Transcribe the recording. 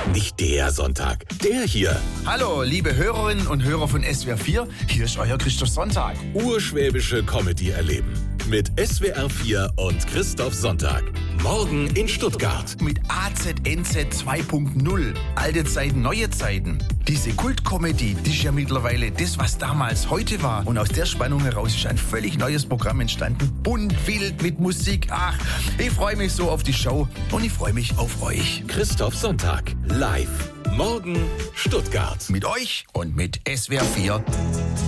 Nicht der Sonntag, der hier. Hallo, liebe Hörerinnen und Hörer von SWR 4, hier ist euer Christoph Sonntag. Urschwäbische Comedy erleben. Mit SWR 4 und Christoph Sonntag. Morgen in Stuttgart. Mit AZNZ 2.0. Alte Zeiten, neue Zeiten. Diese Kultkomödie, die ist ja mittlerweile das, was damals heute war. Und aus der Spannung heraus ist ein völlig neues Programm entstanden. Bunt, wild, mit Musik. Ach, ich freue mich so auf die Show und ich freue mich auf euch. Christoph Sonntag. Live. Morgen Stuttgart. Mit euch und mit SWR 4.